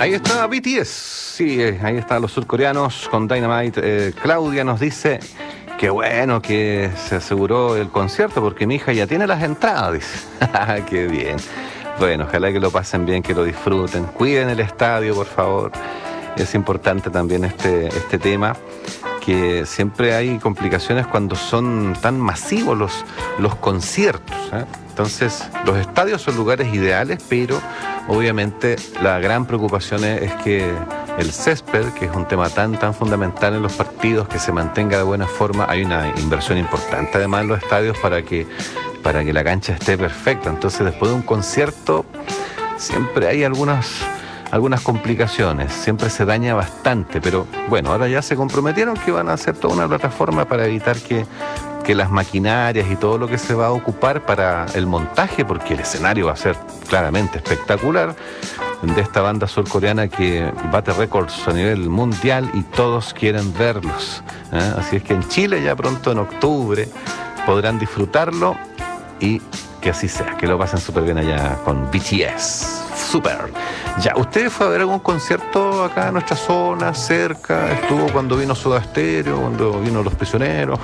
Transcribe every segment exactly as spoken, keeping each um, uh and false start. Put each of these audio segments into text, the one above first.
Ahí está B T S, sí, eh, ahí están los surcoreanos con Dynamite. Eh, Claudia nos dice que bueno que se aseguró el concierto porque mi hija ya tiene las entradas, dice. Qué bien. Bueno, ojalá que lo pasen bien, que lo disfruten. Cuiden el estadio, por favor. Es importante también este, este tema, que siempre hay complicaciones cuando son tan masivos los, los conciertos, ¿eh? Entonces, los estadios son lugares ideales, pero obviamente la gran preocupación es, es que el césped, que es un tema tan, tan fundamental en los partidos, que se mantenga de buena forma. Hay una inversión importante además en los estadios para que, para que la cancha esté perfecta. Entonces, después de un concierto, siempre hay algunas... algunas complicaciones, siempre se daña bastante, pero bueno, ahora ya se comprometieron que van a hacer toda una plataforma para evitar que, que las maquinarias y todo lo que se va a ocupar para el montaje, porque el escenario va a ser claramente espectacular, de esta banda surcoreana que bate récords a nivel mundial y todos quieren verlos, ¿eh? Así es que en Chile ya pronto en octubre podrán disfrutarlo y que así sea, que lo pasen súper bien allá con B T S. Súper. Ya, ¿usted fue a ver algún concierto acá en nuestra zona, cerca? ¿Estuvo cuando vino Soda Stereo, cuando vino Los Prisioneros?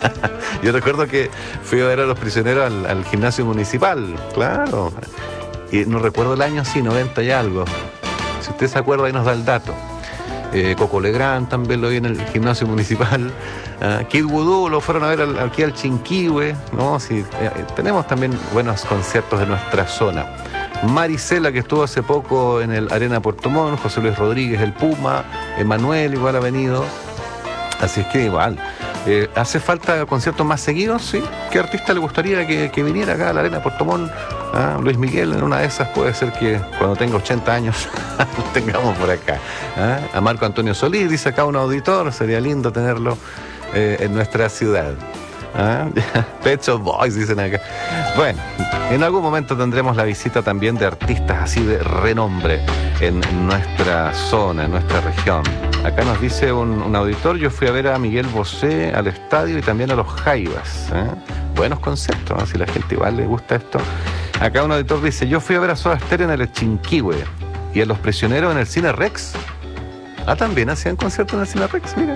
Yo recuerdo que fui a ver a Los Prisioneros al, al gimnasio municipal, claro. Y no recuerdo el año, sí, noventa y algo. Si usted se acuerda, ahí nos da el dato. Eh, Coco Legrand también lo vi en el gimnasio municipal. Uh, Kid Voodoo lo fueron a ver al, aquí al Chinquihue, ¿no? Sí, eh, tenemos también buenos conciertos de nuestra zona. Maricela, que estuvo hace poco en el Arena Puerto Montt, José Luis Rodríguez, el Puma, Emanuel igual ha venido. Así es que igual. Eh, ¿Hace falta conciertos más seguidos? Sí. ¿Qué artista le gustaría que, que viniera acá a la Arena Puerto Montt? Ah, Luis Miguel, en una de esas puede ser que cuando tenga ochenta años lo tengamos por acá. ¿Ah? A Marco Antonio Solís, dice acá un auditor, sería lindo tenerlo eh, en nuestra ciudad. ¿Ah? Pet Shop Boys dicen acá. Bueno, en algún momento tendremos la visita también de artistas así de renombre en nuestra zona, en nuestra región. Acá nos dice un, un auditor: yo fui a ver a Miguel Bosé al estadio y también a los Jaivas, ¿eh? Buenos conceptos, ¿no? Si la gente igual le gusta esto. Acá un auditor dice: yo fui a ver a Soda Stereo en el Chinquihue y a Los Prisioneros en el Cine Rex. Ah, también hacían conciertos en el Cine Rex, mira.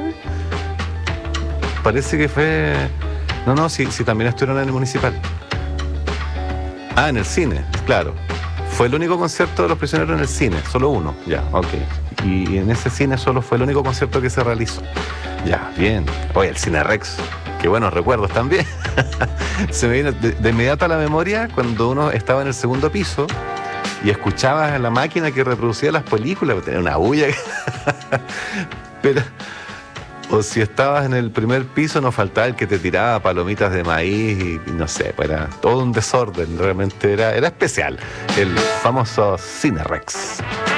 Parece que fue... No, no, sí, sí, también estuvieron en el municipal. Ah, en el cine, claro. Fue el único concierto de Los Prisioneros en el cine, solo uno, ya, ok. Y, y en ese cine solo fue el único concierto que se realizó. Ya, bien. Oye, el Cine Rex, qué buenos recuerdos también. Se me viene de, de inmediato a la memoria cuando uno estaba en el segundo piso y escuchabas la máquina que reproducía las películas, tenía una bulla. Pero... O si estabas en el primer piso, nos faltaba el que te tiraba palomitas de maíz y, y no sé, pues era todo un desorden, realmente era, era especial, el famoso Cine Rex.